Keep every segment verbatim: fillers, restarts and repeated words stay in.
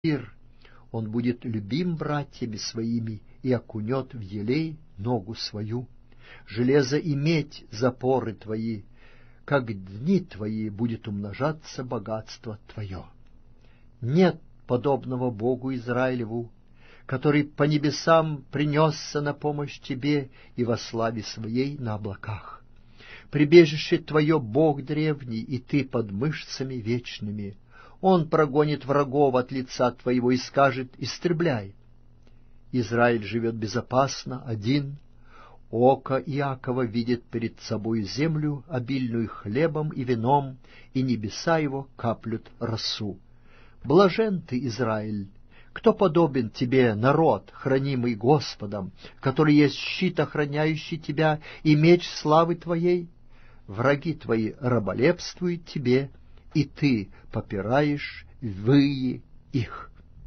мир, он будет любим братьями своими и окунет в елей ногу свою. Железо и медь — запоры твои, как дни твои будет умножаться богатство твое. Нет подобного Богу Израилеву, который по небесам принесся на помощь тебе и во славе своей на облаках. Прибежище твое Бог древний, и ты под мышцами вечными. Он прогонит врагов от лица твоего и скажет: истребляй. Израиль живет безопасно, один. Око Иакова видит перед собой землю, обильную хлебом и вином, и небеса его каплют росу. Блажен ты, Израиль! Кто подобен тебе, народ, хранимый Господом, который есть щит, охраняющий тебя, и меч славы твоей? Враги твои раболепствуют тебе, и ты попираешь выи их.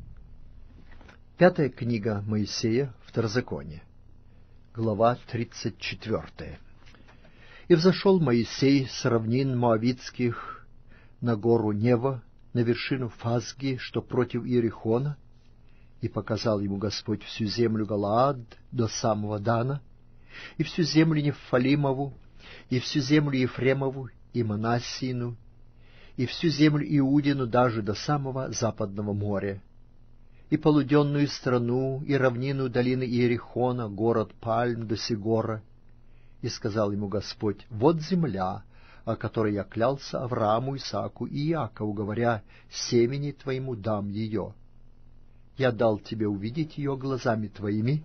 Пятая книга Моисея, Второзаконие, глава тридцать четвертая. И взошел Моисей с равнин Моавитских на гору Нева, на вершину Фазги, что против Иерихона, и показал ему Господь всю землю Галаад до самого Дана, и всю землю Нефалимову, и всю землю Ефремову, и Манассину, и всю землю Иудину даже до самого западного моря, и полуденную страну, и равнину долины Иерихона, город Пальм до Сигора. И сказал ему Господь: вот земля, о которой я клялся Аврааму, Исааку и Иакову, говоря: семени твоему дам ее. Я дал тебе увидеть ее глазами твоими,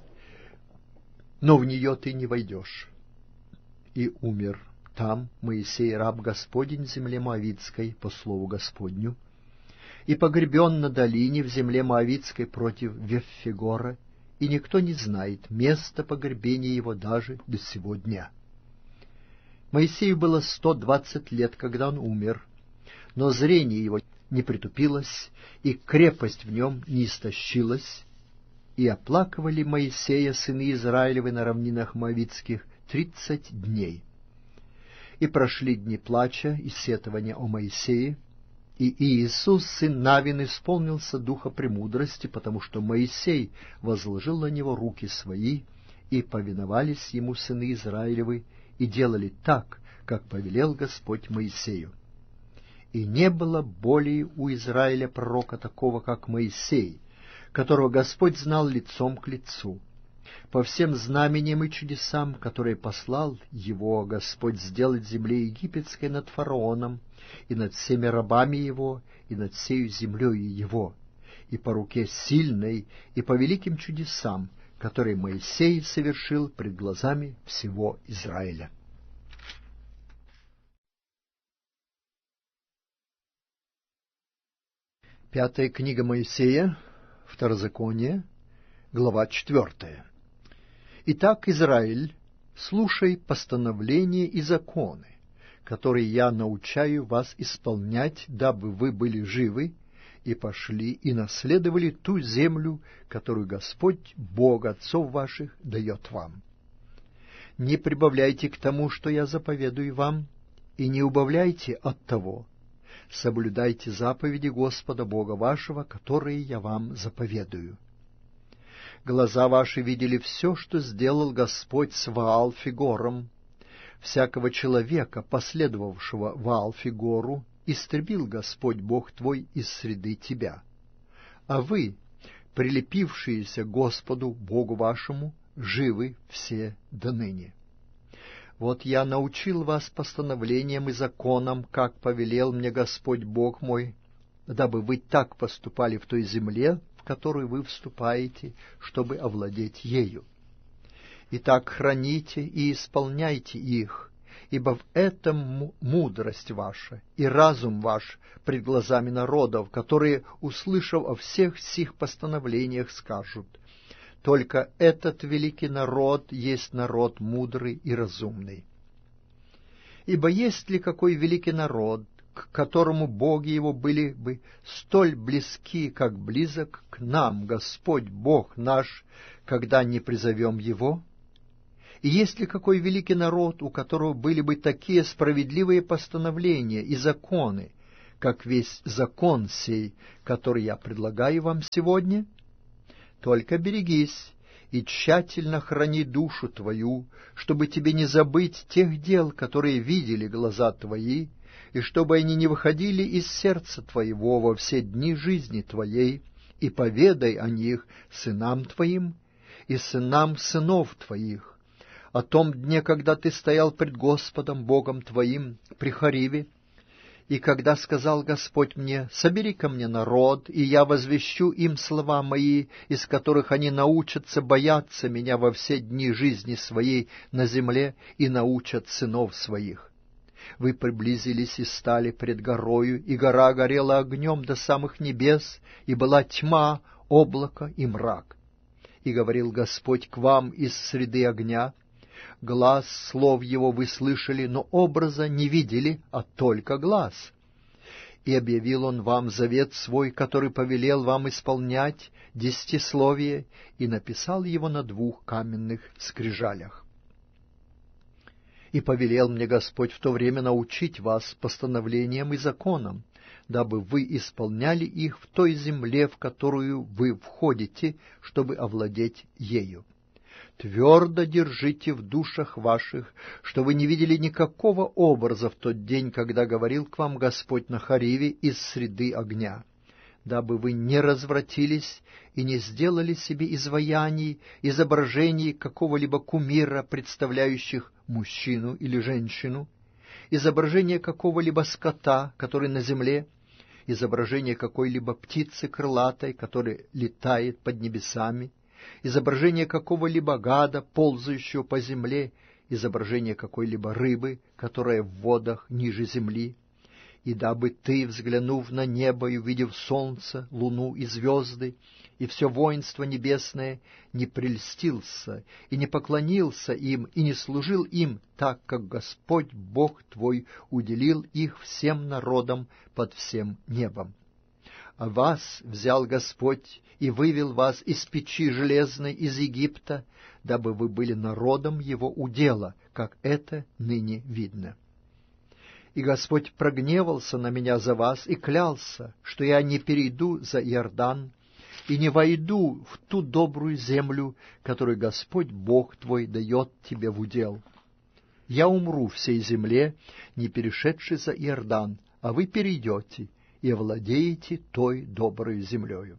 но в нее ты не войдешь. И умер там Моисей, раб Господень, в земле Моавитской, по слову Господню, и погребен на долине в земле Моавитской против Веффегора, и никто не знает места погребения его даже до сего дня. Моисею было сто двадцать лет, когда он умер, но зрение его не притупилось, и крепость в нем не истощилась, и оплакивали Моисея сыны Израилевы на равнинах Моавитских тридцать дней. И прошли дни плача и сетования о Моисее, и Иисус, сын Навин, исполнился духа премудрости, потому что Моисей возложил на него руки свои, и повиновались ему сыны Израилевы, и делали так, как повелел Господь Моисею. И не было более у Израиля пророка такого, как Моисей, которого Господь знал лицом к лицу. По всем знамениям и чудесам, которые послал его Господь сделать в земле египетской над фараоном, и над всеми рабами его, и над всею землею его, и по руке сильной, и по великим чудесам, которые Моисей совершил пред глазами всего Израиля. Пятая книга Моисея, Второзаконие, глава четвертая. Итак, Израиль, слушай постановления и законы, которые я научаю вас исполнять, дабы вы были живы и пошли и наследовали ту землю, которую Господь, Бог отцов ваших, дает вам. Не прибавляйте к тому, что я заповедую вам, и не убавляйте от того. Соблюдайте заповеди Господа Бога вашего, которые я вам заповедую. Глаза ваши видели все, что сделал Господь с Ваал-Фигором. Всякого человека, последовавшего Ваал-Фигору, истребил Господь Бог твой из среды тебя. А вы, прилепившиеся к Господу Богу вашему, живы все доныне. Вот я научил вас постановлениям и законам, как повелел мне Господь Бог мой, дабы вы так поступали в той земле, в которую вы вступаете, чтобы овладеть ею. Итак, храните и исполняйте их, ибо в этом мудрость ваша и разум ваш пред глазами народов, которые, услышав о всех сих постановлениях, скажут: только этот великий народ есть народ мудрый и разумный. Ибо есть ли какой великий народ, к которому боги его были бы столь близки, как близок к нам Господь Бог наш, когда не призовем его? И есть ли какой великий народ, у которого были бы такие справедливые постановления и законы, как весь закон сей, который я предлагаю вам сегодня? Только берегись и тщательно храни душу твою, чтобы тебе не забыть тех дел, которые видели глаза твои, и чтобы они не выходили из сердца твоего во все дни жизни твоей, и поведай о них сынам твоим и сынам сынов твоих, о том дне, когда ты стоял пред Господом Богом твоим при Хориве, и когда сказал Господь мне: «Собери ко мне народ, и я возвещу им слова мои, из которых они научатся бояться меня во все дни жизни своей на земле и научат сынов своих». Вы приблизились и стали пред горою, и гора горела огнем до самых небес, и была тьма, облако и мрак. И говорил Господь к вам из среды огня. Глас слов его вы слышали, но образа не видели, а только глас. И объявил он вам завет свой, который повелел вам исполнять, десятисловие, и написал его на двух каменных скрижалях. И повелел мне Господь в то время научить вас постановлениям и законам, дабы вы исполняли их в той земле, в которую вы входите, чтобы овладеть ею. Твердо держите в душах ваших, что вы не видели никакого образа в тот день, когда говорил к вам Господь на Хориве из среды огня, дабы вы не развратились и не сделали себе изваяний, изображений какого-либо кумира, представляющих мужчину или женщину, изображение какого-либо скота, который на земле, изображение какой-либо птицы крылатой, которая летает под небесами, изображение какого-либо гада, ползающего по земле, изображение какой-либо рыбы, которая в водах ниже земли, и дабы ты, взглянув на небо и увидев солнце, луну и звезды, и все воинство небесное, не прельстился и не поклонился им, и не служил им так, как Господь Бог твой уделил их всем народам под всем небом. А вас взял Господь и вывел вас из печи железной из Египта, дабы вы были народом его удела, как это ныне видно. И Господь прогневался на меня за вас и клялся, что я не перейду за Иордан и не войду в ту добрую землю, которую Господь Бог твой дает тебе в удел. Я умру в сей земле, не перешедший за Иордан, а вы перейдете и овладеете той доброй землею.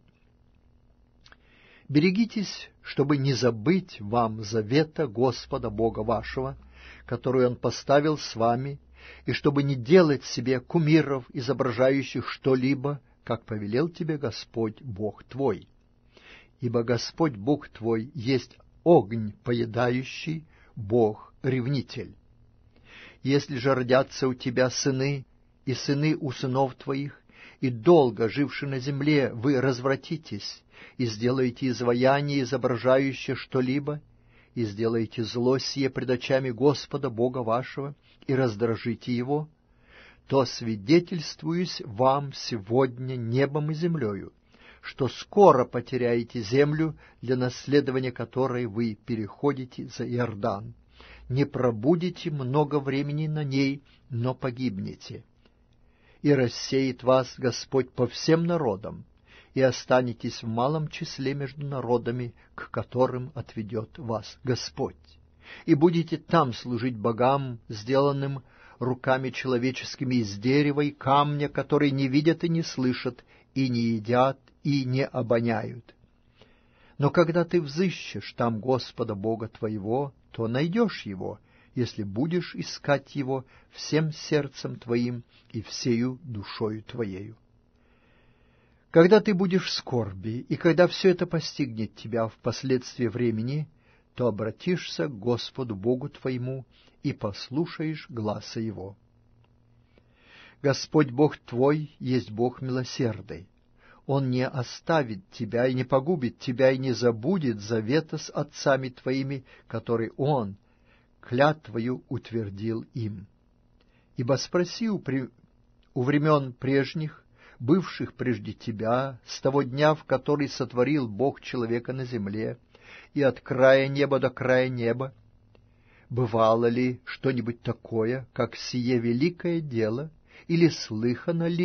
Берегитесь, чтобы не забыть вам завета Господа Бога вашего, который Он поставил с вами, и чтобы не делать себе кумиров, изображающих что-либо, как повелел тебе Господь Бог твой. Ибо Господь Бог твой есть огонь поедающий, Бог-ревнитель. Если же родятся у тебя сыны и сыны у сынов твоих, и долго живши на земле вы развратитесь и сделаете изваяние, изображающее что-либо, и сделаете зло сие пред очами Господа Бога вашего, и раздражите его, то свидетельствуюсь вам сегодня небом и землею, что скоро потеряете землю, для наследования которой вы переходите за Иордан. Не пробудете много времени на ней, но погибнете. И рассеет вас Господь по всем народам, и останетесь в малом числе между народами, к которым отведет вас Господь. И будете там служить богам, сделанным руками человеческими из дерева и камня, которые не видят и не слышат, и не едят, и не обоняют. Но когда ты взыщешь там Господа Бога твоего, то найдешь Его, если будешь искать Его всем сердцем твоим и всею душою твоею. Когда ты будешь в скорби, и когда все это постигнет тебя впоследствии времени, то обратишься к Господу Богу твоему и послушаешь гласа Его. Господь Бог твой есть Бог милосердный. Он не оставит тебя и не погубит тебя и не забудет завета с отцами твоими, который Он клятвою утвердил им. Ибо спроси у, при... у времен прежних, бывших прежде тебя, с того дня, в который сотворил Бог человека на земле, и от края неба до края неба, бывало ли что-нибудь такое, как сие великое дело, или слыхано ли,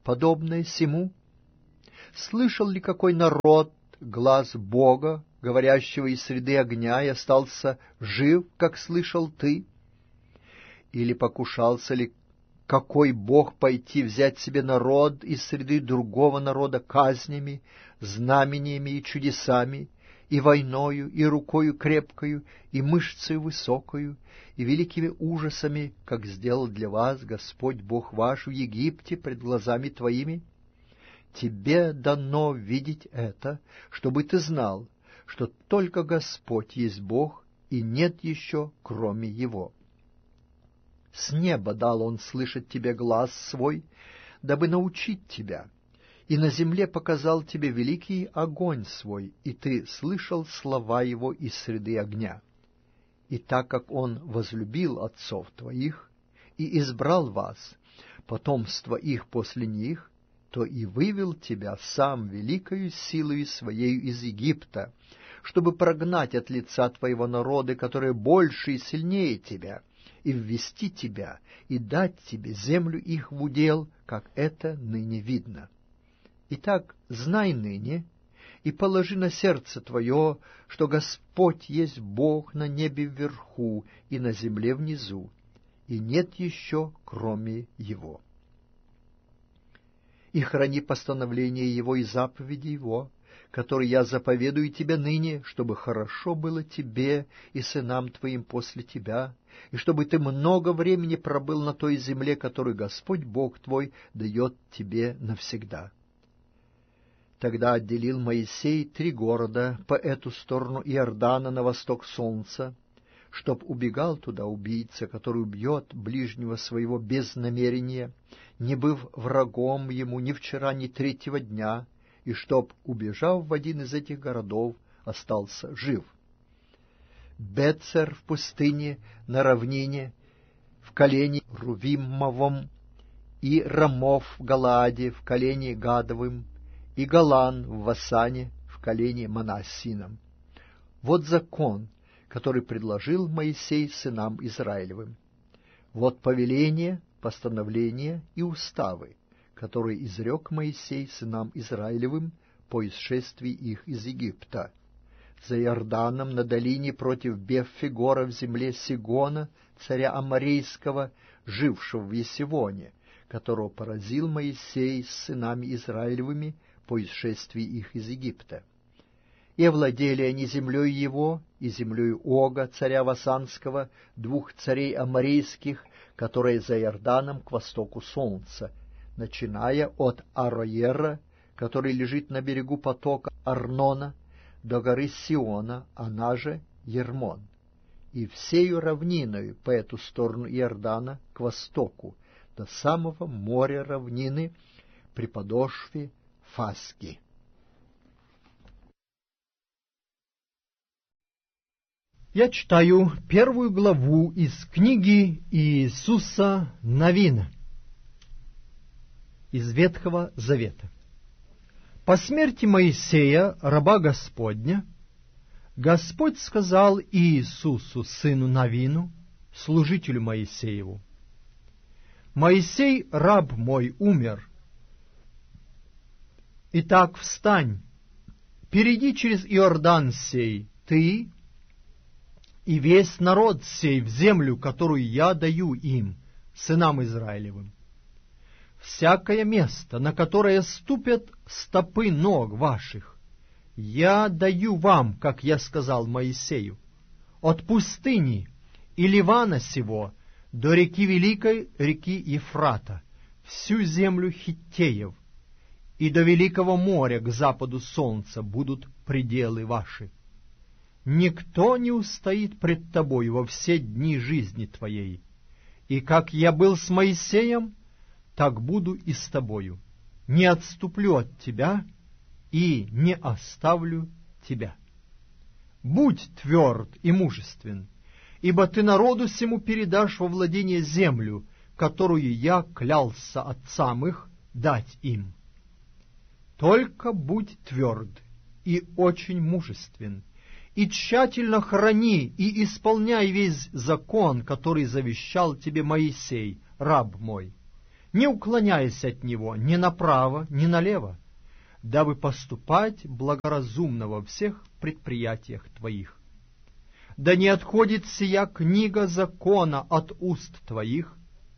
подобное сему? Слышал ли какой народ глаз Бога, говорящего из среды огня, и остался жив, как слышал ты? Или покушался ли какой Бог пойти взять себе народ из среды другого народа казнями, знамениями и чудесами, и войною, и рукою крепкою, и мышцею высокою, и великими ужасами, как сделал для вас Господь Бог ваш в Египте пред глазами твоими? Тебе дано видеть это, чтобы ты знал, что только Господь есть Бог, и нет еще кроме Его. С неба дал Он слышать тебе глас свой, дабы научить тебя, и на земле показал тебе великий огонь свой, и ты слышал слова Его из среды огня. И так как Он возлюбил отцов твоих и избрал вас, потомство их после них, то и вывел тебя сам великою силою своею из Египта, чтобы прогнать от лица твоего народа, которые больше и сильнее тебя, и ввести тебя, и дать тебе землю их в удел, как это ныне видно. Итак, знай ныне, и положи на сердце твое, что Господь есть Бог на небе вверху и на земле внизу, и нет еще кроме Его. И храни постановления Его и заповеди Его, которые я заповедую тебе ныне, чтобы хорошо было тебе и сынам твоим после тебя, и чтобы ты много времени пробыл на той земле, которую Господь Бог твой дает тебе навсегда. Тогда отделил Моисей три города по эту сторону Иордана на восток солнца, чтоб убегал туда убийца, который убьет ближнего своего без намерения, не быв врагом ему ни вчера, ни третьего дня, и чтоб, убежав в один из этих городов, остался жив. Бецер в пустыне, на равнине, в колене Рувимовом, и Рамов в Галааде, в колене Гадовым, и Голан в Васане, в колене Манассином. Вот закон, который предложил Моисей сынам Израилевым. Вот повеления, постановления и уставы, которые изрек Моисей сынам Израилевым по исшествии их из Египта, за Иорданом на долине против Беффигора в земле Сигона, царя Аморейского, жившего в Есивоне, которого поразил Моисей с сынами Израилевыми по исшествии их из Египта. И овладели они землей его и землей Ога, царя Васанского, двух царей аморейских, которые за Иорданом к востоку солнца, начиная от Ароера, который лежит на берегу потока Арнона, до горы Сиона, она же Ермон, и всею равниною по эту сторону Иордана к востоку, до самого моря равнины при подошве Фасги. Я читаю первую главу из книги Иисуса Навина из Ветхого Завета. По смерти Моисея, раба Господня, Господь сказал Иисусу, сыну Навину, служителю Моисееву: «Моисей, раб мой, умер. Итак, встань, перейди через Иордан сей, ты и весь народ сей в землю, которую я даю им, сынам Израилевым. Всякое место, на которое ступят стопы ног ваших, я даю вам, как я сказал Моисею, от пустыни и Ливана сего до реки Великой, реки Ефрата, всю землю Хиттеев, и до Великого моря к западу солнца будут пределы ваши. Никто не устоит пред тобою во все дни жизни твоей, и как я был с Моисеем, так буду и с тобою. Не отступлю от тебя и не оставлю тебя. Будь тверд и мужествен, ибо ты народу сему передашь во владение землю, которую я клялся отцам их дать им. Только будь тверд и очень мужествен, и тщательно храни и исполняй весь закон, который завещал тебе Моисей, раб мой. Не уклоняйся от него ни направо, ни налево, дабы поступать благоразумно во всех предприятиях твоих. Да не отходит сия книга закона от уст твоих,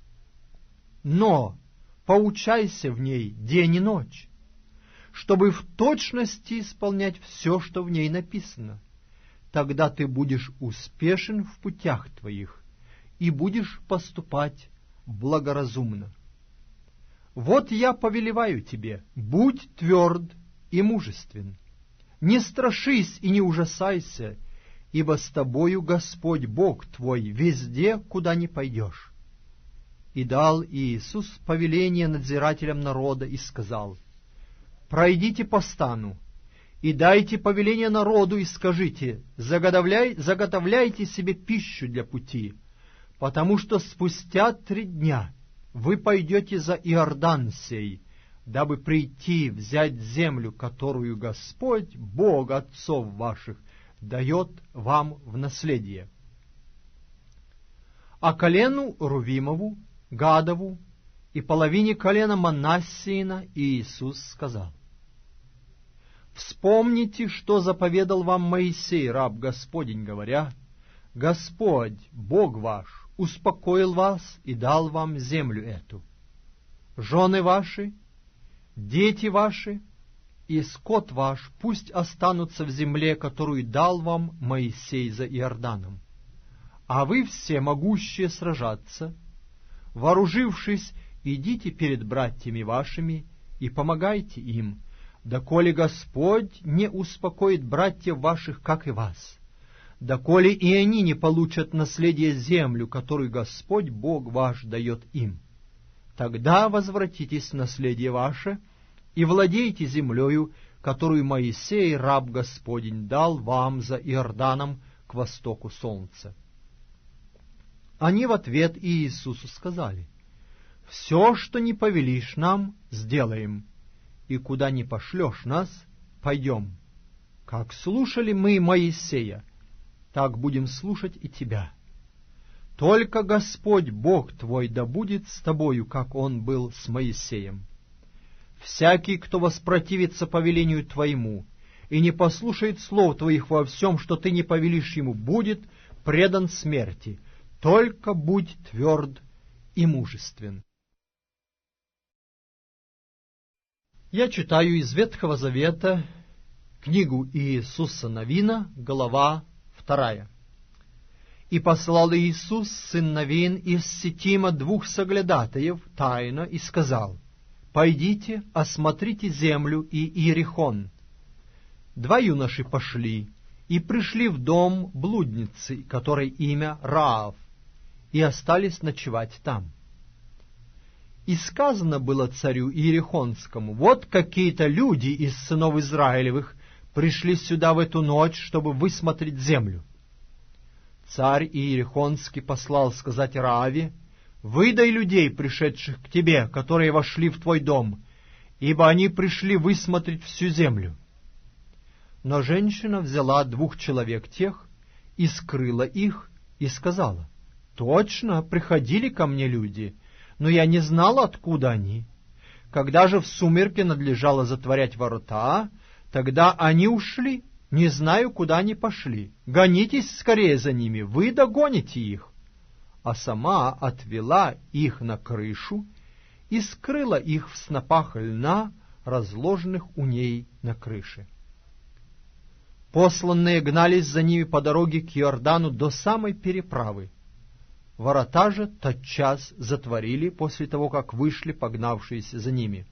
но поучайся в ней день и ночь, чтобы в точности исполнять все, что в ней написано. Тогда ты будешь успешен в путях твоих и будешь поступать благоразумно. Вот я повелеваю тебе, будь тверд и мужествен. Не страшись и не ужасайся, ибо с тобою Господь Бог твой везде, куда ни пойдешь. И дал Иисус повеление надзирателям народа и сказал: пройдите по стану, и дайте повеление народу, и скажите: заготовляй, заготовляйте себе пищу для пути, потому что спустя три дня вы пойдете за Иордан сей, дабы прийти взять землю, которую Господь, Бог отцов ваших, дает вам в наследие. А колену Рувимову, Гадову и половине колена Манассиина Иисус сказал: вспомните, что заповедал вам Моисей, раб Господень, говоря: Господь, Бог ваш, успокоил вас и дал вам землю эту. Жены ваши, дети ваши и скот ваш пусть останутся в земле, которую дал вам Моисей за Иорданом. А вы, все могущие сражаться, вооружившись, идите перед братьями вашими и помогайте им, доколе Господь не успокоит братьев ваших, как и вас, доколе и они не получат наследие землю, которую Господь Бог ваш дает им. Тогда возвратитесь в наследие ваше и владейте землею, которую Моисей, раб Господень, дал вам за Иорданом к востоку солнца. Они в ответ Иисусу сказали: все, что не повелишь нам, сделаем, и куда не пошлешь нас, пойдем. Как слушали мы Моисея, так будем слушать и тебя. Только Господь Бог твой да будет с тобою, как Он был с Моисеем. Всякий, кто воспротивится повелению твоему и не послушает слов твоих во всем, что ты не повелишь ему, будет предан смерти. Только будь тверд и мужествен. Я читаю из Ветхого Завета книгу Иисуса Навина, глава вторая. «И послал Иисус, сын Навин, из Ситима двух соглядатаев тайно и сказал: пойдите, осмотрите землю и Иерихон. Два юноши пошли и пришли в дом блудницы, которой имя Раав, и остались ночевать там. И сказано было царю Иерихонскому: вот какие-то люди из сынов Израилевых пришли сюда в эту ночь, чтобы высмотреть землю. Царь Иерихонский послал сказать Рааве: выдай людей, пришедших к тебе, которые вошли в твой дом, ибо они пришли высмотреть всю землю. Но женщина взяла двух человек тех и скрыла их, и сказала: точно, приходили ко мне люди, но я не знала, откуда они. Когда же в сумерки надлежало затворять ворота, тогда они ушли, не знаю, куда они пошли. Гонитесь скорее за ними, вы догоните их. А сама отвела их на крышу и скрыла их в снопах льна, разложенных у ней на крыше. Посланные гнались за ними по дороге к Иордану до самой переправы. Ворота же тотчас затворили после того, как вышли погнавшиеся за ними.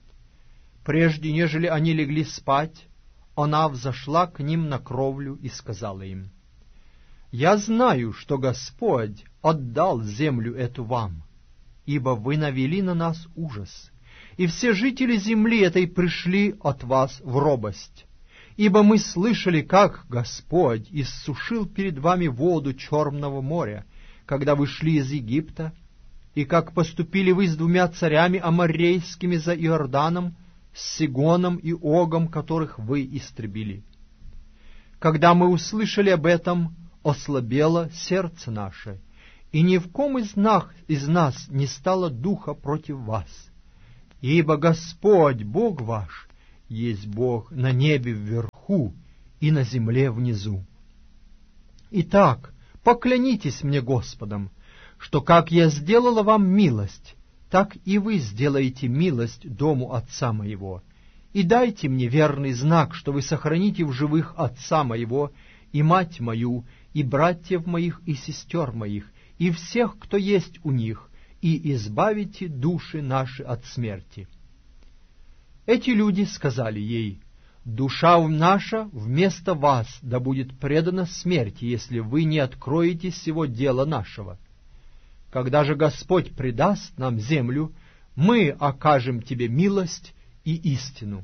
Прежде нежели они легли спать, она взошла к ним на кровлю и сказала им: «Я знаю, что Господь отдал землю эту вам, ибо вы навели на нас ужас, и все жители земли этой пришли от вас в робость. Ибо мы слышали, как Господь иссушил перед вами воду Черного моря, когда вы шли из Египта, и как поступили вы с двумя царями аморрейскими за Иорданом, с Сигоном и Огом, которых вы истребили. Когда мы услышали об этом, ослабело сердце наше, и ни в ком из нас, из нас не стало духа против вас. Ибо Господь, Бог ваш, есть Бог на небе вверху и на земле внизу. Итак, поклянитесь мне Господом, что как я сделала вам милость, так и вы сделаете милость дому отца моего, и дайте мне верный знак, что вы сохраните в живых отца моего, и мать мою, и братьев моих, и сестер моих, и всех, кто есть у них, и избавите души наши от смерти». Эти люди сказали ей: «Душа наша вместо вас да будет предана смерти, если вы не откроете сего дела нашего. Когда же Господь предаст нам землю, мы окажем тебе милость и истину».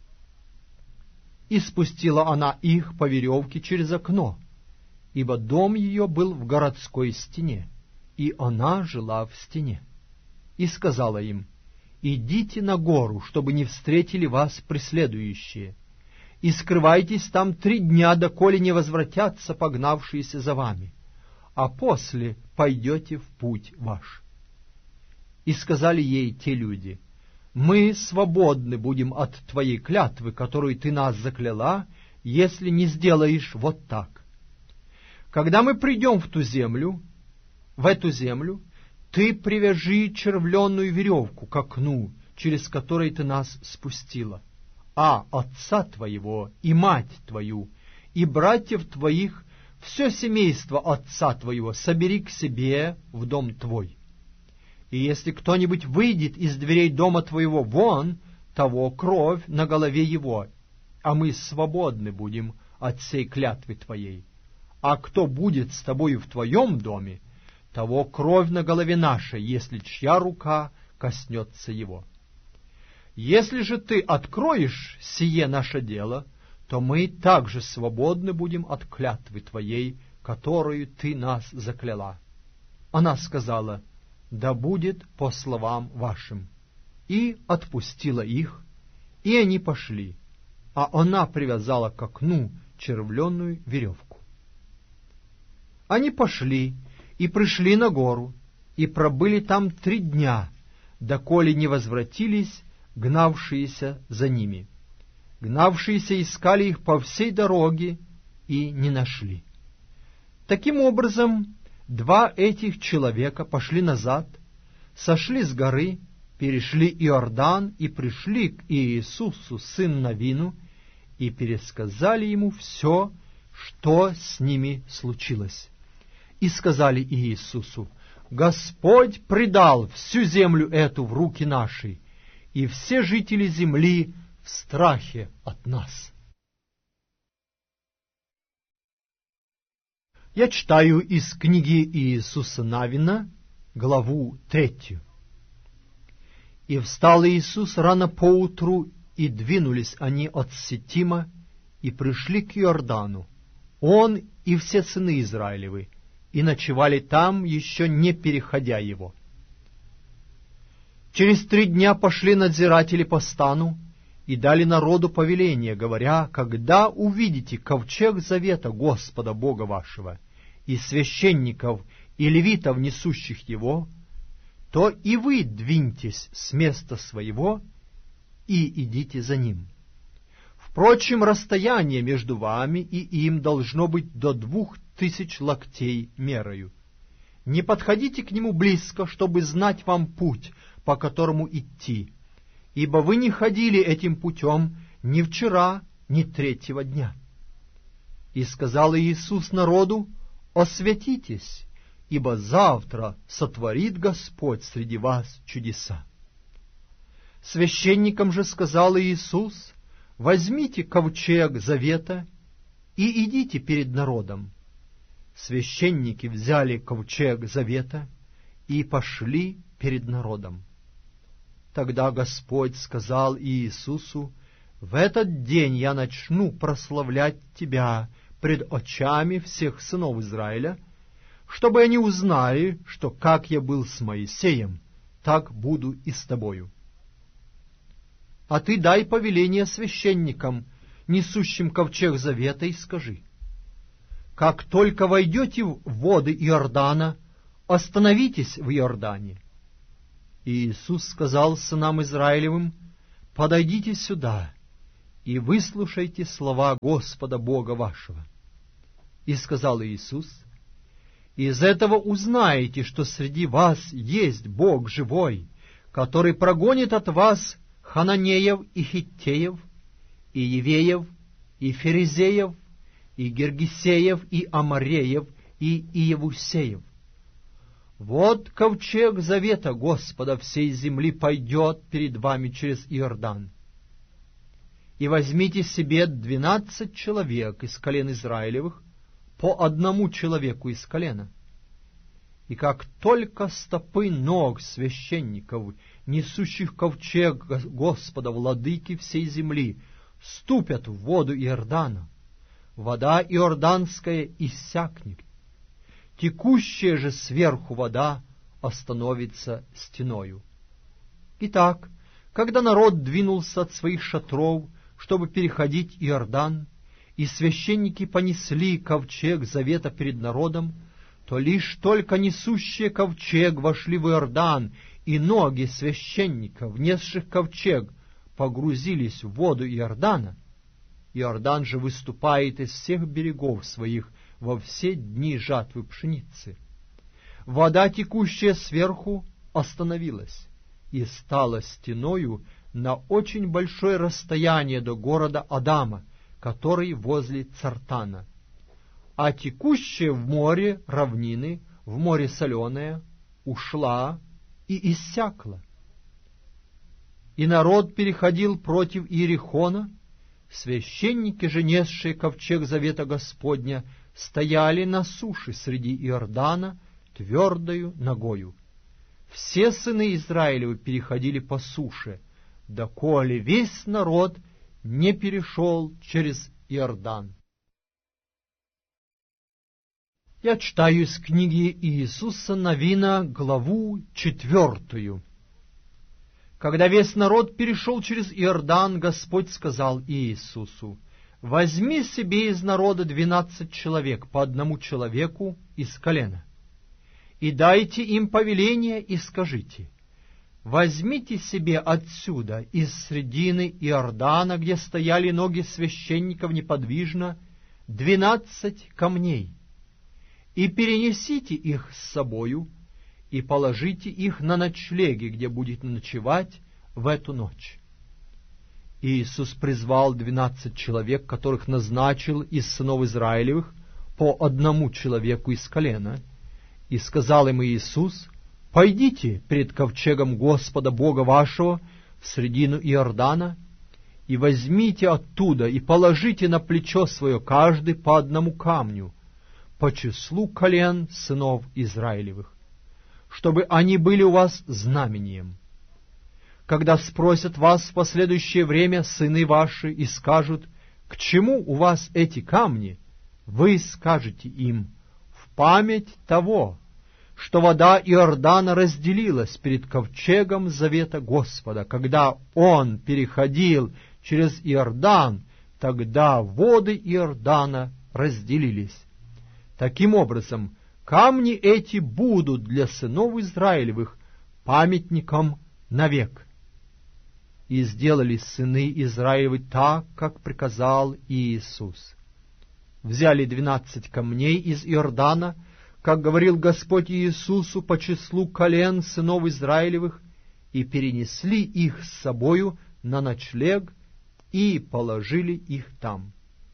И спустила она их по веревке через окно, ибо дом ее был в городской стене, и она жила в стене. И сказала им: «Идите на гору, чтобы не встретили вас преследующие, и скрывайтесь там три дня, доколе не возвратятся погнавшиеся за вами, а после пойдете в путь ваш». И сказали ей те люди: «Мы свободны будем от твоей клятвы, которую ты нас закляла, если не сделаешь вот так. Когда мы придем в ту землю, в эту землю, ты привяжи червленную веревку к окну, через которой ты нас спустила, а отца твоего и мать твою, и братьев твоих, все семейство отца твоего собери к себе в дом твой. И если кто-нибудь выйдет из дверей дома твоего вон, того кровь на голове его, а мы свободны будем от сей клятвы твоей. А кто будет с тобою в твоем доме, того кровь на голове нашей, если чья рука коснется его. Если же ты откроешь сие наше дело, то мы также свободны будем от клятвы твоей, которую ты нас закляла». Она сказала: «Да будет по словам вашим», и отпустила их, и они пошли, а она привязала к окну червленную веревку. Они пошли и пришли на гору, и пробыли там три дня, доколе не возвратились гнавшиеся за ними. Гнавшиеся искали их по всей дороге и не нашли. Таким образом, два этих человека пошли назад, сошли с горы, перешли Иордан и пришли к Иисусу, сыну Навину, и пересказали ему все, что с ними случилось. И сказали Иисусу: «Господь предал всю землю эту в руки наши, и все жители земли в страхе от нас». Я читаю из книги Иисуса Навина, главу третью. «И встал Иисус рано поутру, и двинулись они от Ситима, и пришли к Иордану, он и все сыны Израилевы, и ночевали там, еще не переходя его. Через три дня пошли надзиратели по стану и дали народу повеление, говоря: когда увидите ковчег завета Господа Бога вашего, и священников, и левитов, несущих его, то и вы двиньтесь с места своего и идите за ним. Впрочем, расстояние между вами и им должно быть до двух тысяч локтей мерою. Не подходите к нему близко, чтобы знать вам путь, по которому идти, ибо вы не ходили этим путем ни вчера, ни третьего дня». И сказал Иисус народу: «Освятитесь, ибо завтра сотворит Господь среди вас чудеса». Священникам же сказал Иисус: «Возьмите ковчег завета и идите перед народом». Священники взяли ковчег завета и пошли перед народом. Тогда Господь сказал Иисусу: «В этот день я начну прославлять тебя пред очами всех сынов Израиля, чтобы они узнали, что как я был с Моисеем, так буду и с тобою. А ты дай повеление священникам, несущим ковчег завета, и скажи: как только войдете в воды Иордана, остановитесь в Иордане». И Иисус сказал сынам Израилевым: «Подойдите сюда и выслушайте слова Господа Бога вашего». И сказал Иисус: «Из этого узнаете, что среди вас есть Бог живой, который прогонит от вас Хананеев и Хиттеев, и Евеев, и Ферезеев, и Гергесеев, и Амореев, и Иевусеев. Вот ковчег завета Господа всей земли пойдет перед вами через Иордан. И возьмите себе двенадцать человек из колен Израилевых, по одному человеку из колена. И как только стопы ног священников, несущих ковчег Господа, владыки всей земли, ступят в воду Иордана, вода иорданская иссякнет, текущая же сверху вода остановится стеною. Итак, когда народ двинулся от своих шатров, чтобы переходить Иордан, и священники понесли ковчег завета перед народом, то лишь только несущие ковчег вошли в Иордан, и ноги священников, несших ковчег, погрузились в воду Иордана. Иордан же выступает из всех берегов своих во все дни жатвы пшеницы. Вода, текущая сверху, остановилась и стала стеною на очень большое расстояние до города Адама, который возле Цартана. А текущая в море равнины, в море соленое, ушла и иссякла. И народ переходил против Иерихона, священники же, несшие ковчег завета Господня, стояли на суше среди Иордана твердою ногою. Все сыны Израилевы переходили по суше, доколе весь народ не перешел через Иордан. Я читаю из книги Иисуса Навина, главу четвертую. Когда весь народ перешел через Иордан, Господь сказал Иисусу: «Возьми себе из народа двенадцать человек, по одному человеку из колена, и дайте им повеление, и скажите: возьмите себе отсюда, из средины Иордана, где стояли ноги священников неподвижно, двенадцать камней, и перенесите их с собою, и положите их на ночлеги, где будете ночевать в эту ночь». Иисус призвал двенадцать человек, которых назначил из сынов Израилевых по одному человеку из колена, и сказал им Иисус: «Пойдите пред ковчегом Господа Бога вашего в средину Иордана, и возьмите оттуда, и положите на плечо свое каждый по одному камню, по числу колен сынов Израилевых, чтобы они были у вас знамением. Когда спросят вас в последующее время сыны ваши и скажут: к чему у вас эти камни, вы скажете им: в память того, что вода Иордана разделилась перед ковчегом завета Господа. Когда он переходил через Иордан, тогда воды Иордана разделились. Таким образом, камни эти будут для сынов Израилевых памятником навек». И сделали сыны Израилевы так, как приказал Иисус. Взяли двенадцать камней из Иордана, как говорил Господь Иисусу, по числу колен сынов Израилевых, и перенесли их с собою на ночлег, и положили их там.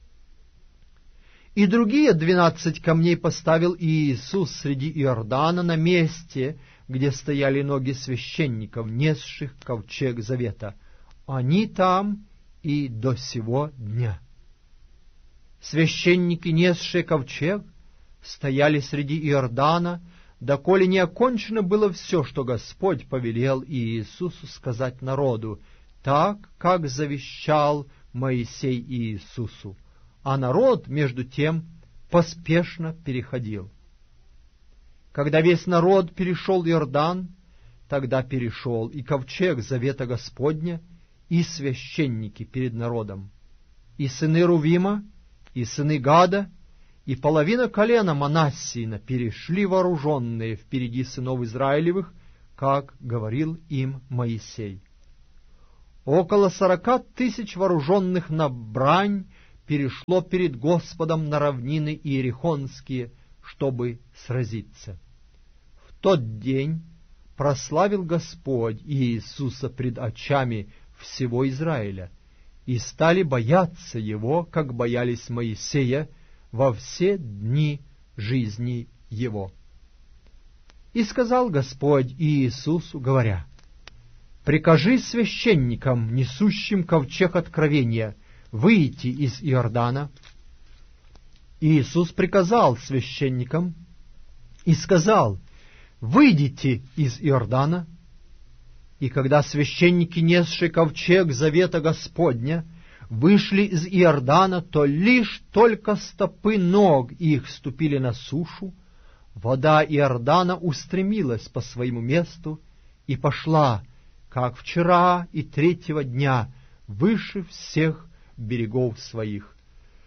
И другие двенадцать камней поставил Иисус среди Иордана на месте, где стояли ноги священников, несших ковчег завета. Они там и до сего дня. Священники, несшие ковчег, стояли среди Иордана, доколе не окончено было все, что Господь повелел Иисусу сказать народу, так, как завещал Моисей Иисусу. А народ, между тем, поспешно переходил. Когда весь народ перешел Иордан, тогда перешел и ковчег завета Господня, и священники перед народом, и сыны Рувима, и сыны Гада, и половина колена Манассиина перешли вооруженные впереди сынов Израилевых, как говорил им Моисей. Около сорока тысяч вооруженных на брань перешло перед Господом на равнины иерихонские, чтобы сразиться. В тот день прославил Господь Иисуса пред очами всего Израиля, и стали бояться Его, как боялись Моисея, во все дни жизни Его. И сказал Господь Иисусу, говоря: «Прикажи священникам, несущим ковчег откровения, выйти из Иордана». Иисус приказал священникам и сказал: «Выйдите из Иордана». И когда священники, несшие ковчег завета Господня, вышли из Иордана, то лишь только стопы ног их ступили на сушу, вода Иордана устремилась по своему месту и пошла, как вчера и третьего дня, выше всех берегов своих.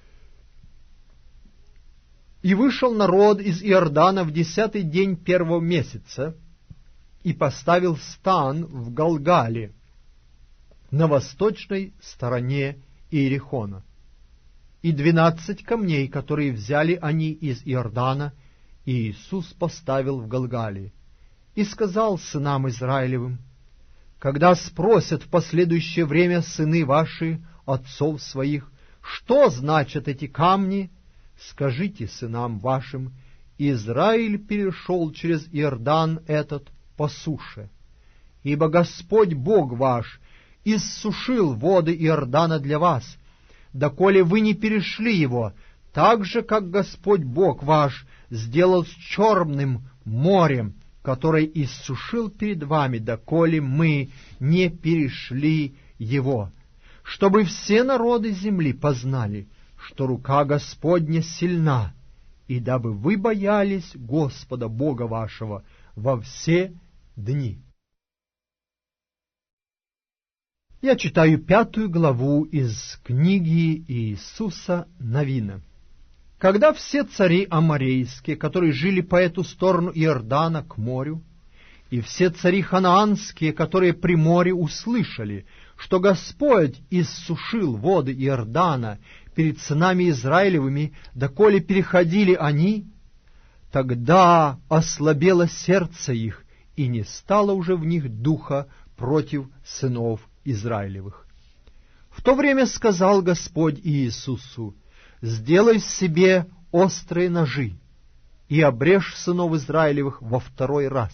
И вышел народ из Иордана в десятый день первого месяца и поставил стан в Галгале, на восточной стороне Иерихона. И двенадцать камней, которые взяли они из Иордана, Иисус поставил в Галгале, и сказал сынам Израилевым: «Когда спросят в последующее время сыны ваши отцов своих, что значат эти камни, скажите сынам вашим: Израиль перешел через Иордан этот по суше, ибо Господь Бог ваш иссушил воды Иордана для вас, доколе вы не перешли его, так же, как Господь Бог ваш сделал с Черным морем, которое иссушил перед вами, доколе мы не перешли его, чтобы все народы земли познали, что рука Господня сильна, и дабы вы боялись Господа Бога вашего во все дни». Я читаю пятую главу из книги Иисуса Навина. Когда все цари аморейские, которые жили по эту сторону Иордана к морю, и все цари ханаанские, которые при море, услышали, что Господь иссушил воды Иордана перед сынами Израилевыми, доколе переходили они, тогда ослабело сердце их, и не стало уже в них духа против сынов Израилевых. В то время сказал Господь Иисусу: «Сделай себе острые ножи и обрежь сынов Израилевых во второй раз».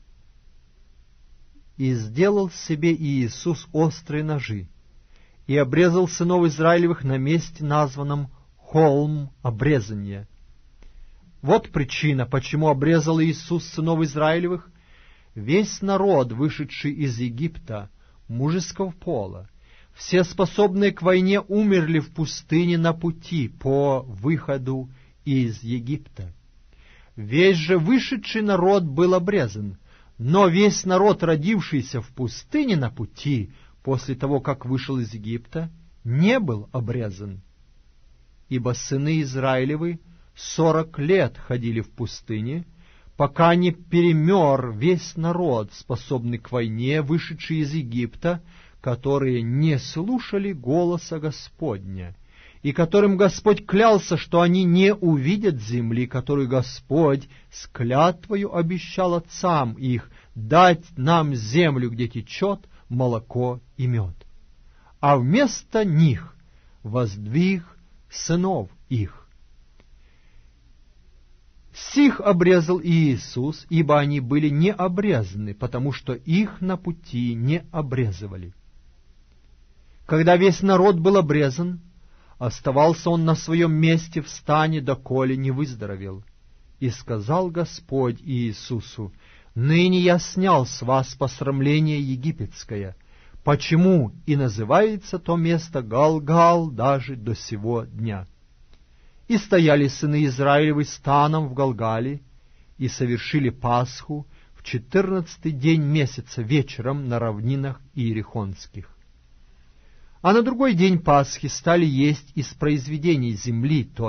И сделал себе Иисус острые ножи и обрезал сынов Израилевых на месте, названном холм обрезания. Вот причина, почему обрезал Иисус сынов Израилевых. Весь народ, вышедший из Египта, мужеского пола, все способные к войне, умерли в пустыне на пути по выходу из Египта. Весь же вышедший народ был обрезан, но весь народ, родившийся в пустыне на пути, после того, как вышел из Египта, не был обрезан. Ибо сыны Израилевы сорок лет ходили в пустыне, пока не перемер весь народ, способный к войне, вышедший из Египта, которые не слушали голоса Господня, и которым Господь клялся, что они не увидят земли, которую Господь с клятвою обещал отцам их дать нам землю, где течет молоко и мед. А вместо них воздвиг сынов их. Сих обрезал Иисус, ибо они были не обрезаны, потому что их на пути не обрезывали. Когда весь народ был обрезан, оставался он на своем месте в стане, доколе не выздоровел. И сказал Господь Иисусу: «Ныне я снял с вас посрамление египетское, почему и называется то место Галгал даже до сего дня». И стояли сыны Израилевы станом в Галгале, и совершили Пасху в четырнадцатый день месяца вечером на равнинах иерихонских. А на другой день Пасхи стали есть из произведений земли той,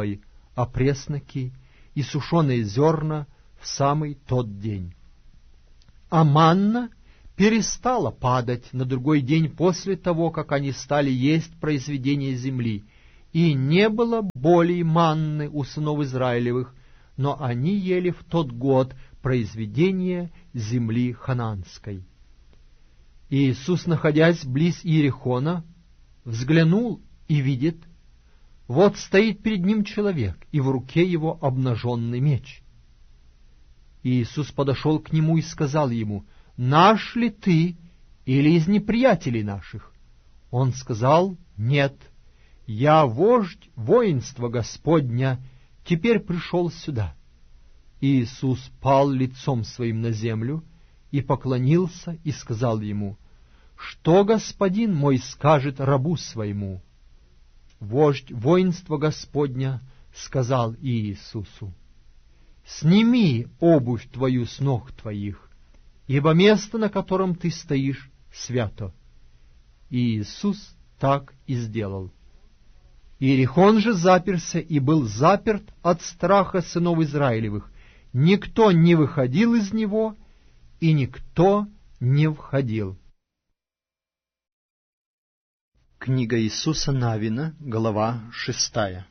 опресноки и сушеные зерна в самый тот день. А манна перестала падать на другой день после того, как они стали есть произведения земли, и не было более манны у сынов Израилевых, но они ели в тот год произведения земли ханаанской. И Иисус, находясь близ Иерихона, взглянул и видит, вот стоит перед ним человек, и в руке его обнаженный меч. И Иисус подошел к нему и сказал ему: «Наш ли ты или из неприятелей наших?» Он сказал: «Нет, я вождь воинства Господня, теперь пришел сюда». И Иисус пал лицом своим на землю и поклонился и сказал ему: «Что господин мой скажет рабу своему?» Вождь воинства Господня сказал Иисусу: «Сними обувь твою с ног твоих, ибо место, на котором ты стоишь, свято». И Иисус так и сделал. Иерихон же заперся и был заперт от страха сынов Израилевых. Никто не выходил из него, и никто не входил. Книга Иисуса Навина, глава шестая.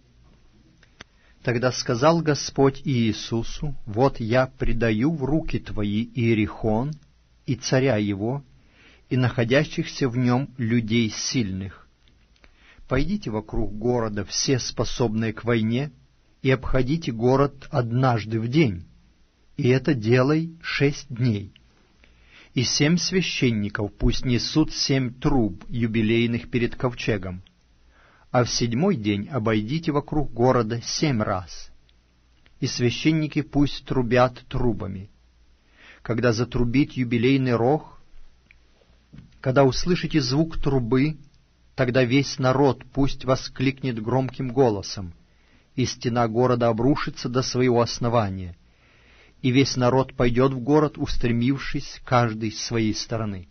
Тогда сказал Господь Иисусу: «Вот я предаю в руки твои Иерихон и царя его, и находящихся в нем людей сильных. Пойдите вокруг города все способные к войне, и обходите город однажды в день, и это делай шесть дней. И семь священников пусть несут семь труб юбилейных перед ковчегом, а в седьмой день обойдите вокруг города семь раз, и священники пусть трубят трубами. Когда затрубит юбилейный рог, когда услышите звук трубы, тогда весь народ пусть воскликнет громким голосом, и стена города обрушится до своего основания, и весь народ пойдет в город, устремившись каждый с своей стороны».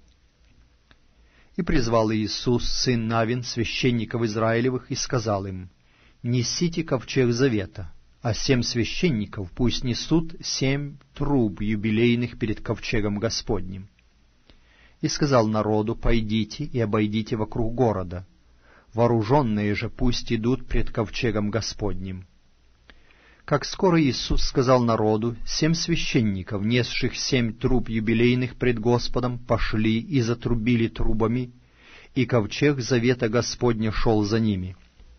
И призвал Иисус, сын Навин, священников Израилевых, и сказал им: «Несите ковчег завета, а семь священников пусть несут семь труб юбилейных перед ковчегом Господним». И сказал народу: «Пойдите и обойдите вокруг города, вооруженные же пусть идут пред ковчегом Господним». Как скоро Иисус сказал народу, семь священников, несших семь труб юбилейных пред Господом, пошли и затрубили трубами, и ковчег завета Господня шел за ними.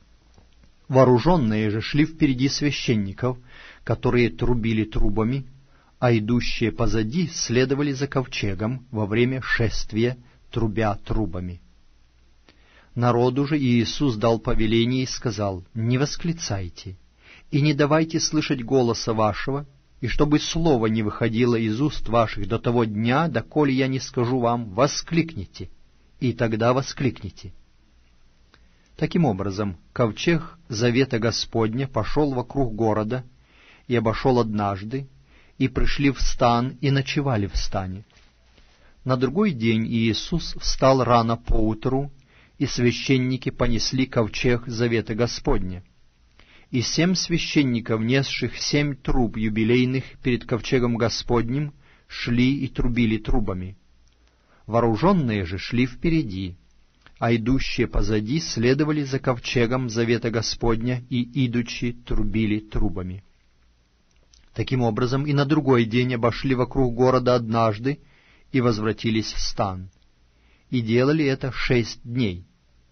Вооруженные же шли впереди священников, которые трубили трубами, а идущие позади следовали за ковчегом во время шествия, трубя трубами. Народу же Иисус дал повеление и сказал: «Не восклицайте, и не давайте слышать голоса вашего, и чтобы слово не выходило из уст ваших до того дня, доколе я не скажу вам: воскликните, и тогда воскликните». Таким образом, ковчег завета Господня пошел вокруг города и обошел однажды, и пришли в стан и ночевали в стане. На другой день Иисус встал рано поутру, и священники понесли ковчег завета Господня. И семь священников, несших семь труб юбилейных перед ковчегом Господним, шли и трубили трубами. Вооруженные же шли впереди, а идущие позади следовали за ковчегом завета Господня и, идучи, трубили трубами. Таким образом, и на другой день обошли вокруг города однажды и возвратились в стан, и делали это шесть дней.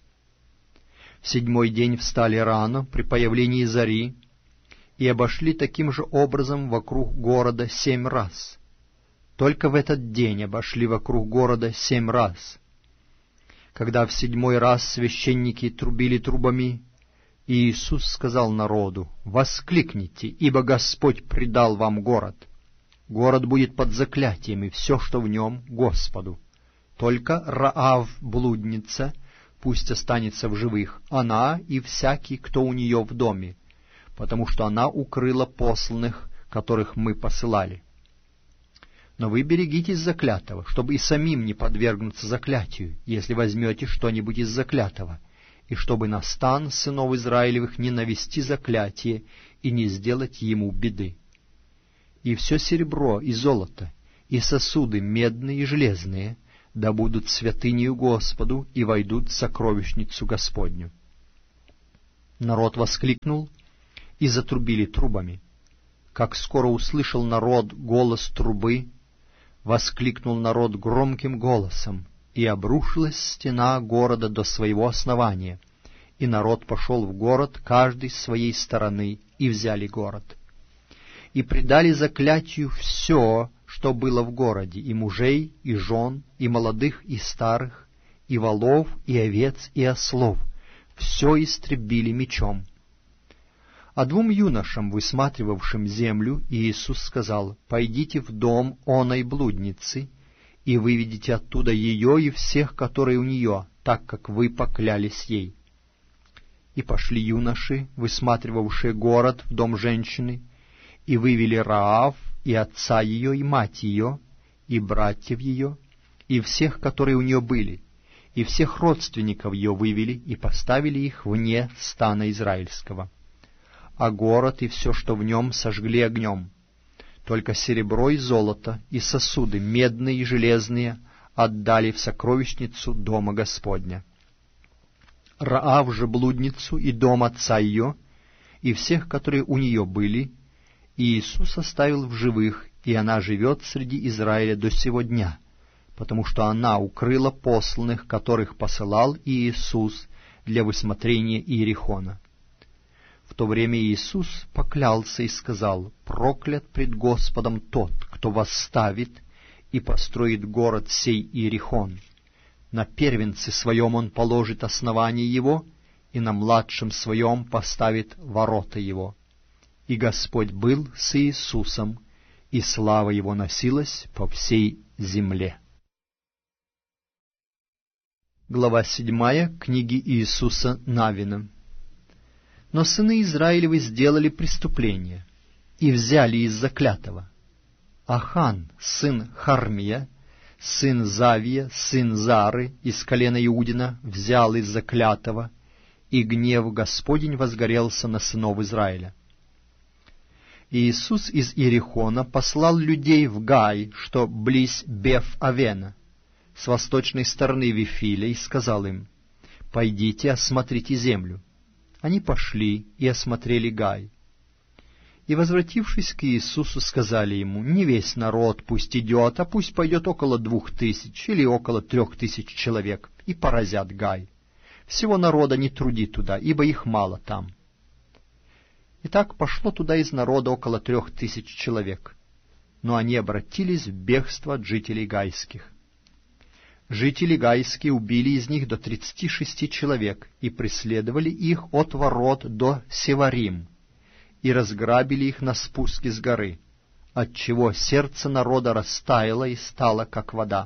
В седьмой день встали рано при появлении зари и обошли таким же образом вокруг города семь раз. Только в этот день обошли вокруг города семь раз. Когда в седьмой раз священники трубили трубами, Иисус сказал народу: «Воскликните, ибо Господь предал вам город. Город будет под заклятием, и все, что в нем, Господу. Только Раав, блудница, пусть останется в живых, она и всякий, кто у нее в доме, потому что она укрыла посланных, которых мы посылали. Но вы берегитесь заклятого, чтобы и самим не подвергнуться заклятию, если возьмете что-нибудь из заклятого, и чтобы на стан сынов Израилевых не навести заклятие и не сделать ему беды. И все серебро и золото, и сосуды медные и железные, да будут святынею Господу и войдут в сокровищницу Господню». Народ воскликнул, и затрубили трубами. Как скоро услышал народ голос трубы, воскликнул народ громким голосом, и обрушилась стена города до своего основания, и народ пошел в город, каждый с своей стороны, и взяли город. И предали заклятию все, что было в городе, и мужей, и жен, и молодых, и старых, и волов, и овец, и ослов, все истребили мечом. А двум юношам, высматривавшим землю, Иисус сказал: «Пойдите в дом оной блудницы, и выведите оттуда ее и всех, которые у нее, так как вы поклялись ей». И пошли юноши, высматривавшие город, в дом женщины, и вывели Раав, и отца ее, и мать ее, и братьев ее, и всех, которые у нее были, и всех родственников ее вывели, и поставили их вне стана израильского. А город и все, что в нем, сожгли огнем. Только серебро и золото, и сосуды медные и железные отдали в сокровищницу дома Господня. Раав же блудницу и дом отца ее, и всех, которые у нее были, Иисус оставил в живых, и она живет среди Израиля до сего дня, потому что она укрыла посланных, которых посылал Иисус для высмотрения Иерихона. В то время Иисус поклялся и сказал: «Проклят пред Господом тот, кто восставит и построит город сей Иерихон. На первенце своем он положит основание его, и на младшем своем поставит ворота его». И Господь был с Иисусом, и слава его носилась по всей земле. Глава седьмая книги Иисуса Навина. Но сыны Израилевы сделали преступление и взяли из заклятого. Ахан, сын Хармия, сын Завия, сын Зары, из колена Иудина, взял из заклятого, и гнев Господень возгорелся на сынов Израиля. Иисус из Иерихона послал людей в Гай, что близ Беф-Авена, с восточной стороны Вифиля, и сказал им: «Пойдите, осмотрите землю». Они пошли и осмотрели Гай. И, возвратившись к Иисусу, сказали ему: «Не весь народ пусть идет, а пусть пойдет около двух тысяч или около трех тысяч человек, и поразят Гай. Всего народа не труди туда, ибо их мало там». Итак, пошло туда из народа около трех тысяч человек, но они обратились в бегство от жителей гайских. Жители гайские убили из них до тридцати шести человек и преследовали их от ворот до Севарим, и разграбили их на спуске с горы, отчего сердце народа растаяло и стало, как вода.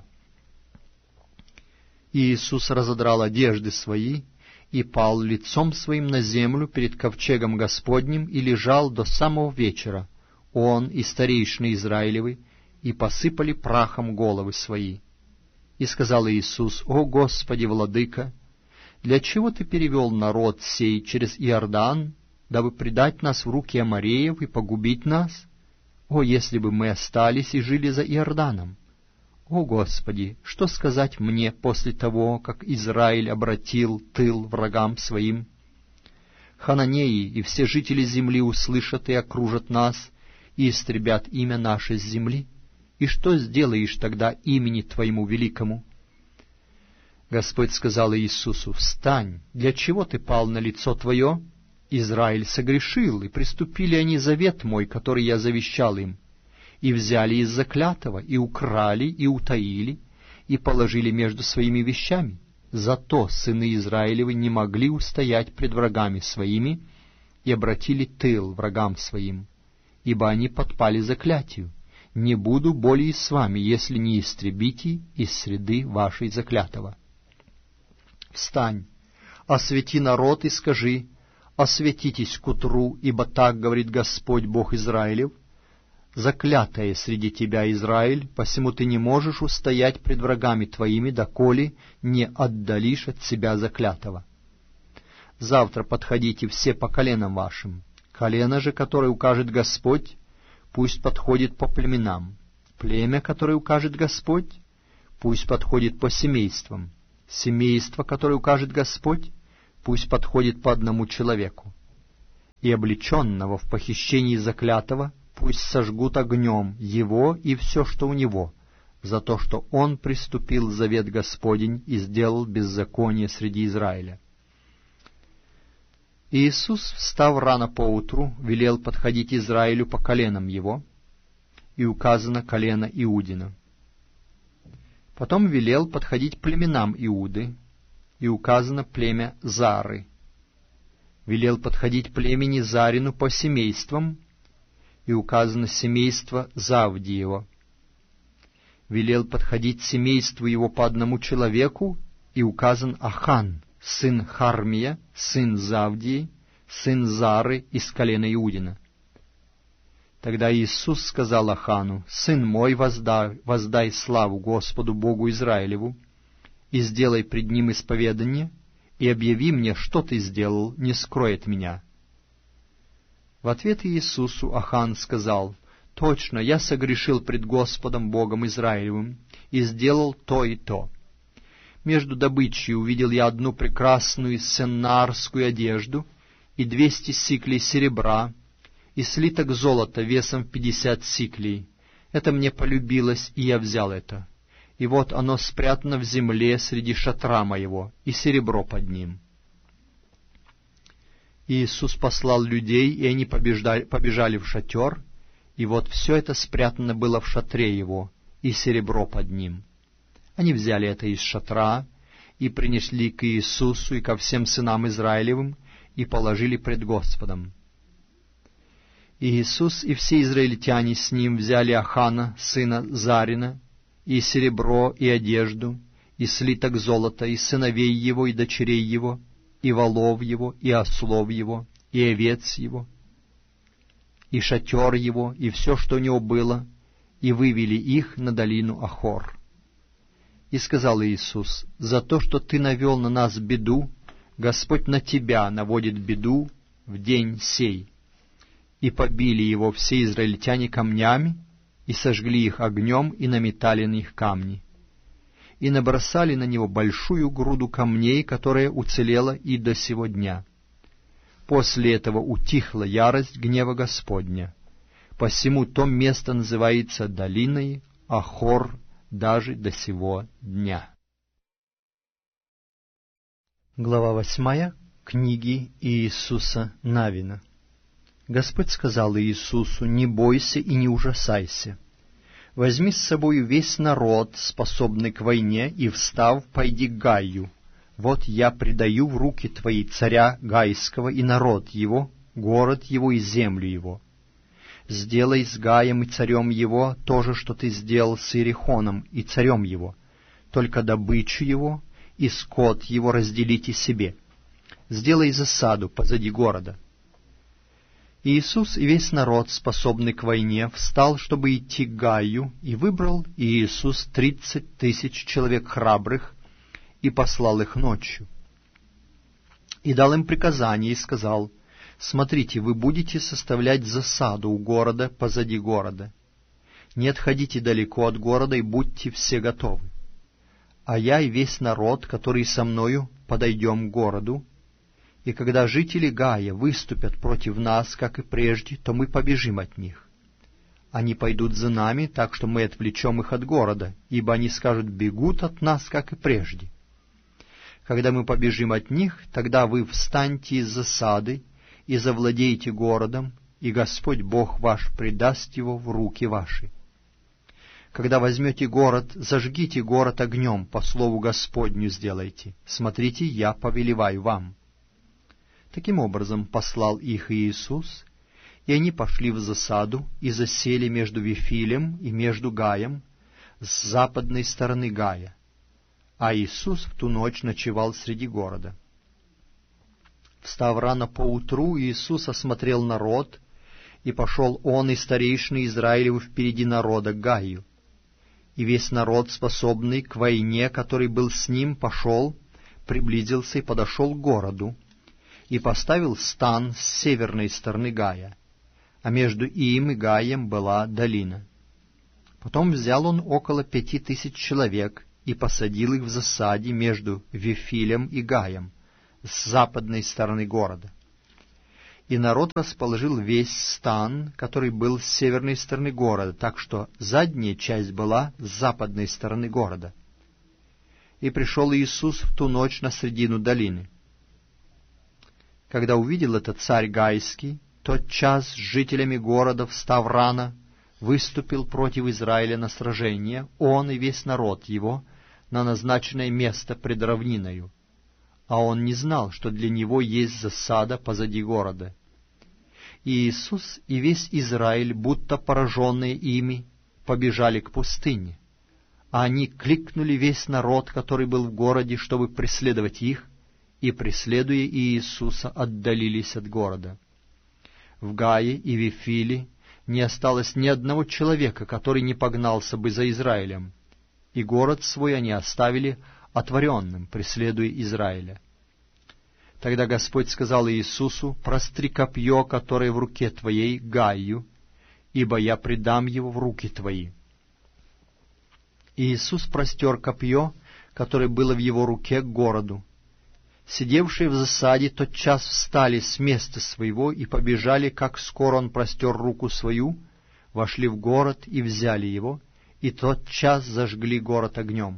И Иисус разодрал одежды свои и пал лицом своим на землю перед ковчегом Господним и лежал до самого вечера, он и старейшины Израилевы, и посыпали прахом головы свои. И сказал Иисус: «О Господи, Владыка, для чего Ты перевел народ сей через Иордан, дабы предать нас в руки Амореев и погубить нас? О, если бы мы остались и жили за Иорданом! О Господи, что сказать мне после того, как Израиль обратил тыл врагам своим? Хананеи и все жители земли услышат и окружат нас, и истребят имя наше с земли. И что сделаешь тогда имени Твоему великому?» Господь сказал Иисусу: «Встань, для чего ты пал на лицо твое? Израиль согрешил, и приступили они завет мой, который я завещал им, и взяли из заклятого, и украли, и утаили, и положили между своими вещами. Зато сыны Израилевы не могли устоять пред врагами своими и обратили тыл врагам своим, ибо они подпали заклятию. Не буду более с вами, если не истребите из среды вашей заклятого. Встань, освети народ и скажи: осветитесь к утру, ибо так говорит Господь Бог Израилев: заклятое среди тебя, Израиль, посему ты не можешь устоять пред врагами твоими, доколе не отдалишь от себя заклятого. Завтра подходите все по коленам вашим. Колено же, которое укажет Господь, пусть подходит по племенам. Племя, которое укажет Господь, пусть подходит по семействам. Семейство, которое укажет Господь, пусть подходит по одному человеку. И облеченного в похищении заклятого пусть сожгут огнем его и все, что у него, за то, что он приступил завет Господень и сделал беззаконие среди Израиля. И Иисус, встав рано поутру, велел подходить Израилю по коленам его, и указано колено Иудина. Потом велел подходить племенам Иуды, и указано племя Зары. Велел подходить племени Зарину по семействам, и указано семейство Завдиева. Велел подходить семейству его по одному человеку, и указан Ахан, сын Хармия, сын Завдии, сын Зары из колена Иудина. Тогда Иисус сказал Ахану: «Сын мой, воздай, воздай славу Господу Богу Израилеву, и сделай пред Ним исповедание, и объяви мне, что ты сделал, не скрой от меня». В ответ Иисусу Ахан сказал: «Точно, я согрешил пред Господом Богом Израилевым, и сделал то и то. Между добычей увидел я одну прекрасную сеннарскую одежду, и двести сиклей серебра, и слиток золота весом в пятьдесят сиклей. Это мне полюбилось, и я взял это. И вот оно спрятано в земле среди шатра моего, и серебро под ним». Иисус послал людей, и они побежали, побежали в шатер, и вот все это спрятано было в шатре его, и серебро под ним. Они взяли это из шатра, и принесли к Иисусу и ко всем сынам Израилевым, и положили пред Господом. И Иисус и все израильтяне с ним взяли Ахана, сына Зарина, и серебро, и одежду, и слиток золота, и сыновей его, и дочерей его, и волов его, и ослов его, и овец его, и шатер его, и все, что у него было, и вывели их на долину Ахор. И сказал Иисус: «За то, что ты навел на нас беду, Господь на тебя наводит беду в день сей». И побили его все израильтяне камнями, и сожгли их огнем, и наметали на них камни. И набросали на него большую груду камней, которая уцелела и до сего дня. После этого утихла ярость гнева Господня. Посему то место называется долиной Ахор даже до сего дня. Глава восьмая книги Иисуса Навина. Господь сказал Иисусу: «Не бойся и не ужасайся. Возьми с собою весь народ, способный к войне, и, встав, пойди к Гаю. Вот я предаю в руки твои царя Гайского и народ его, город его и землю его. Сделай с Гаем и царем его то же, что ты сделал с Иерихоном и царем его, только добычу его и скот его разделите себе. Сделай засаду позади города». Иисус и весь народ, способный к войне, встал, чтобы идти к Гаю, и выбрал Иисус тридцать тысяч человек храбрых, и послал их ночью. И дал им приказание, и сказал: «Смотрите, вы будете составлять засаду у города позади города. Не отходите далеко от города, и будьте все готовы. А я и весь народ, который со мною, подойдем к городу, и когда жители Гая выступят против нас, как и прежде, то мы побежим от них. Они пойдут за нами, так что мы отвлечем их от города, ибо они скажут: бегут от нас, как и прежде. Когда мы побежим от них, тогда вы встаньте из засады и завладеете городом, и Господь Бог ваш предаст его в руки ваши. Когда возьмете город, зажгите город огнем, по слову Господню сделайте. Смотрите, я повелеваю вам». Таким образом послал их Иисус, и они пошли в засаду и засели между Вифилем и между Гаем с западной стороны Гая, а Иисус в ту ночь ночевал среди города. Встав рано поутру, Иисус осмотрел народ, и пошел он и старейшины Израилевы впереди народа к Гаю. И весь народ, способный к войне, который был с ним, пошел, приблизился и подошел к городу, и поставил стан с северной стороны Гая, а между им и Гаем была долина. Потом взял он около пяти тысяч человек и посадил их в засаде между Вифилем и Гаем с западной стороны города. И народ расположил весь стан, который был с северной стороны города, так что задняя часть была с западной стороны города. И пришел Иисус в ту ночь на средину долины. Когда увидел это царь Гайский, тотчас с жителями города, встав рано, выступил против Израиля на сражение, он и весь народ его, на назначенное место пред равниною. А он не знал, что для него есть засада позади города. И Иисус и весь Израиль, будто пораженные ими, побежали к пустыне. А они кликнули весь народ, который был в городе, чтобы преследовать их, и, преследуя Иисуса, отдалились от города. В Гае и Вифиле не осталось ни одного человека, который не погнался бы за Израилем, и город свой они оставили отворенным, преследуя Израиля. Тогда Господь сказал Иисусу: «Простри копье, которое в руке твоей, Гаю, ибо я предам его в руки твои». И Иисус простер копье, которое было в его руке, к городу. Сидевшие в засаде тотчас встали с места своего и побежали, как скоро он простер руку свою, вошли в город и взяли его, и тотчас зажгли город огнем.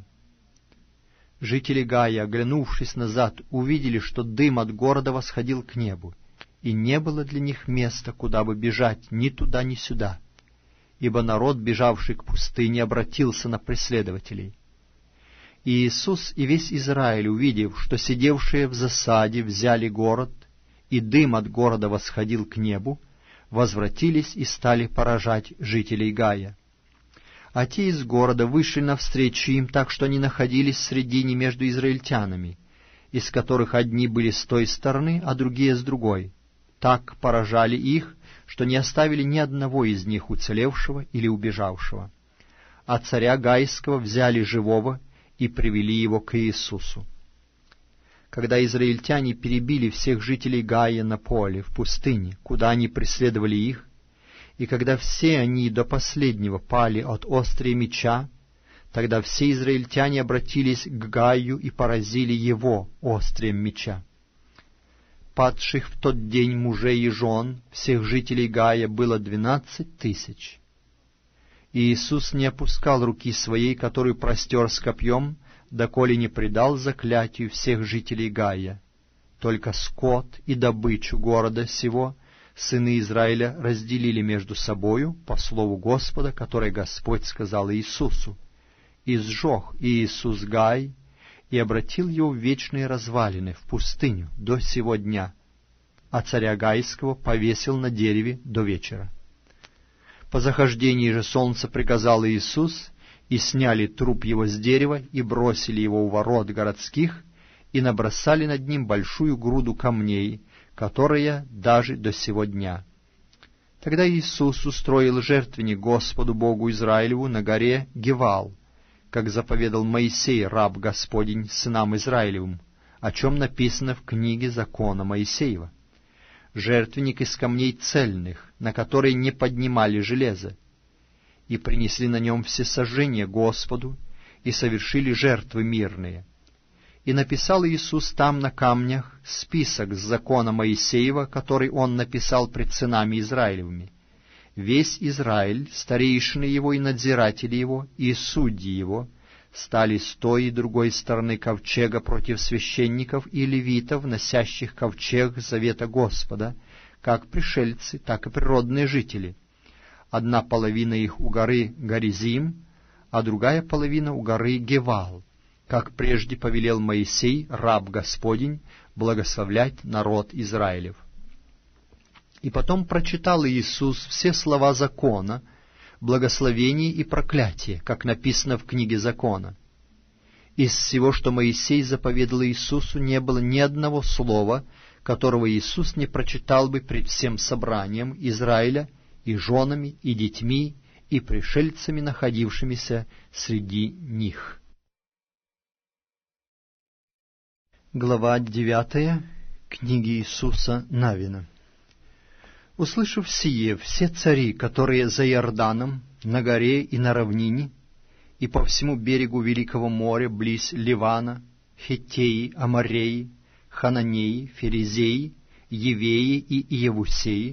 Жители Гая, оглянувшись назад, увидели, что дым от города восходил к небу, и не было для них места, куда бы бежать ни туда, ни сюда, ибо народ, бежавший к пустыне, обратился на преследователей. И Иисус и весь Израиль, увидев, что сидевшие в засаде взяли город, и дым от города восходил к небу, возвратились и стали поражать жителей Гая. А те из города вышли навстречу им, так что они находились в средине между израильтянами, из которых одни были с той стороны, а другие с другой. Так поражали их, что не оставили ни одного из них уцелевшего или убежавшего. А царя Гайского взяли живого и привели его к Иисусу. Когда израильтяне перебили всех жителей Гая на поле, в пустыне, куда они преследовали их, и когда все они до последнего пали от острия меча, тогда все израильтяне обратились к Гаю и поразили его острием меча. Падших в тот день мужей и жен всех жителей Гая было двенадцать тысяч. И Иисус не опускал руки своей, которую простер с копьем, доколе не предал заклятию всех жителей Гая. Только скот и добычу города сего сыны Израиля разделили между собою по слову Господа, которое Господь сказал Иисусу. И сжег Иисус Гай, и обратил его в вечные развалины, в пустыню, до сего дня, а царя Гайского повесил на дереве до вечера. По захождении же солнца приказал Иисус, и сняли труп его с дерева, и бросили его у ворот городских, и набросали над ним большую груду камней, которая даже до сего дня. Тогда Иисус устроил жертвенник Господу Богу Израилеву на горе Гевал, как заповедал Моисей, раб Господень, сынам Израилевым, о чем написано в книге закона Моисеева. Жертвенник из камней цельных, на которые не поднимали железо, и принесли на нем всесожжение Господу, и совершили жертвы мирные. И написал Иисус там на камнях список с закона Моисеева, который он написал пред сынами Израилевыми. Весь Израиль, старейшины его и надзиратели его, и судьи его, стали с той и другой стороны ковчега против священников и левитов, носящих ковчег завета Господа, как пришельцы, так и природные жители. Одна половина их у горы Горизим, а другая половина у горы Гевал, как прежде повелел Моисей, раб Господень, благословлять народ Израилев. И потом прочитал Иисус все слова закона, благословение и проклятие, как написано в книге закона. Из всего, что Моисей заповедал Иисусу, не было ни одного слова, которого Иисус не прочитал бы пред всем собранием Израиля, и женами, и детьми, и пришельцами, находившимися среди них. Глава девятая. Книги Иисуса Навина. Услышав сие, все цари, которые за Иорданом, на горе и на равнине, и по всему берегу Великого моря, близ Ливана, Хеттеи, Амореи, Хананеи, Ферезеи, Евеи и Иевусеи,